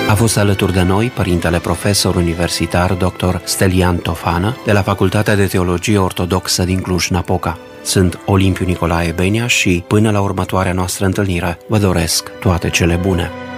A fost alături de noi părintele profesor universitar dr. Stelian Tofană de la Facultatea de Teologie Ortodoxă din Cluj-Napoca. Sunt Olimpiu Nicolae Benia și până la următoarea noastră întâlnire vă doresc toate cele bune.